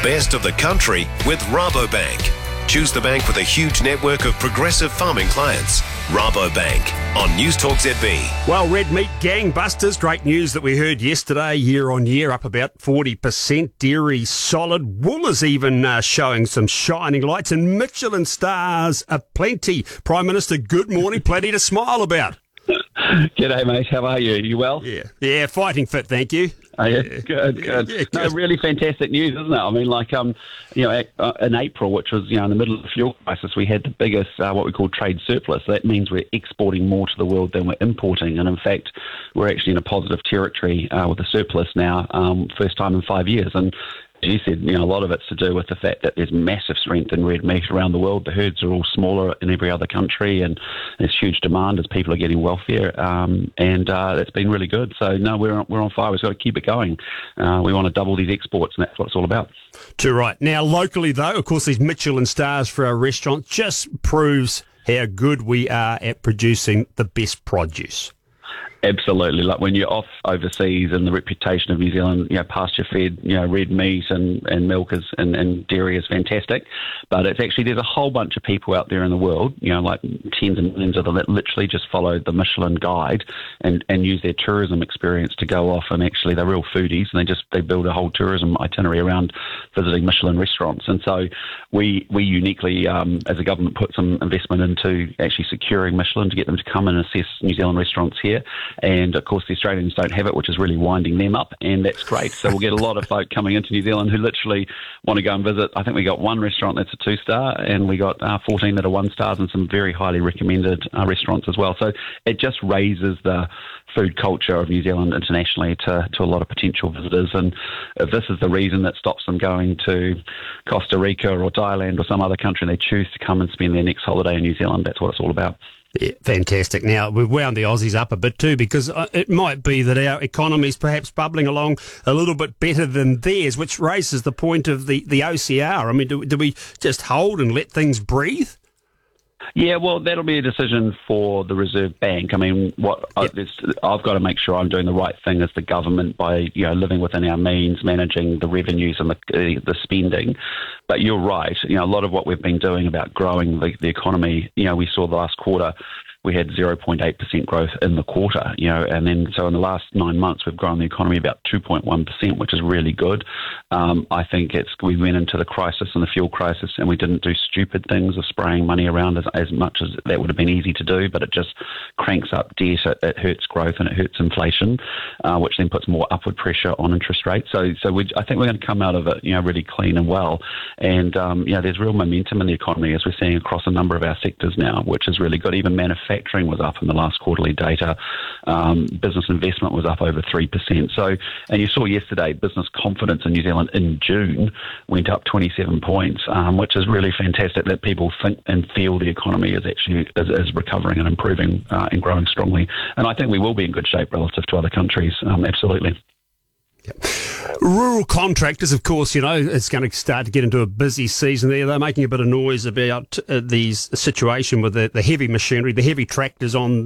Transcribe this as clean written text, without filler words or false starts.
best of the country with Rabobank. Choose the bank with a huge network of progressive farming clients. Rabobank on News Talk ZB. Well, red meat gangbusters. Great news that we heard yesterday. Year on year, up about 40%. Dairy solid. Wool is even showing some shining lights, and Michelin stars aplenty. Prime Minister, good morning. Plenty to smile about. G'day, mate. How are you? You well? Yeah, fighting fit, thank you. Oh, yeah. Good. Yeah, no, really fantastic news, isn't it? I mean, like, in April, which was, in the middle of the fuel crisis, we had the biggest, what we call trade surplus. That means we're exporting more to the world than we're importing. And in fact, we're actually in a positive territory with a surplus now, first time in 5 years. And as you said, a lot of it's to do with the fact that there's massive strength in red meat around the world. The herds are all smaller in every other country, and there's huge demand as people are getting wealthier, and that's been really good. So, no, we're on fire. We've got to keep it going. We want to double these exports, and that's what it's all about. Too right. Now, locally, though, of course, these Michelin stars for our restaurants just proves how good we are at producing the best produce. Absolutely. Like when you're off overseas, and the reputation of New Zealand, pasture-fed, red meat and milk and dairy is fantastic. But it's actually, there's a whole bunch of people out there in the world, like tens of millions of them, that literally just follow the Michelin guide and use their tourism experience to go off, and actually they're real foodies, and they build a whole tourism itinerary around visiting Michelin restaurants. And so we uniquely, as a government, put some investment into actually securing Michelin to get them to come and assess New Zealand restaurants here. And, of course, the Australians don't have it, which is really winding them up, and that's great. So we'll get a lot of folk coming into New Zealand who literally want to go and visit. I think we got one restaurant that's a 2-star, and we got 14 that are 1-stars, and some very highly recommended restaurants as well. So it just raises the food culture of New Zealand internationally to a lot of potential visitors. And if this is the reason that stops them going to Costa Rica or Thailand or some other country, and they choose to come and spend their next holiday in New Zealand, that's what it's all about. Yeah, fantastic. Now, we've wound the Aussies up a bit too, because it might be that our economy's perhaps bubbling along a little bit better than theirs, which raises the point of the OCR. I mean, do we just hold and let things breathe? Yeah, well, that'll be a decision for the Reserve Bank. I mean, I've got to make sure I'm doing the right thing as the government by, living within our means, managing the revenues and the spending. But you're right. A lot of what we've been doing about growing the economy, we saw the last quarter, we had 0.8% growth in the quarter, and then so in the last 9 months we've grown the economy about 2.1%, which is really good. I think we went into the crisis and the fuel crisis, and we didn't do stupid things of spraying money around as much as that would have been easy to do, but it just cranks up debt, it hurts growth and it hurts inflation, which then puts more upward pressure on interest rates. So I think we're going to come out of it, really clean and well. And there's real momentum in the economy, as we're seeing across a number of our sectors now, which is really good. Even manufacturing was up in the last quarterly data. Business investment was up over 3%. So, and you saw yesterday, business confidence in New Zealand in June went up 27 points, which is really fantastic, that people think and feel the economy is actually is recovering and improving and growing strongly. And I think we will be in good shape relative to other countries. Absolutely. Yep. Rural contractors, of course, it's going to start to get into a busy season there. They're making a bit of noise about the situation with the heavy machinery, the heavy tractors on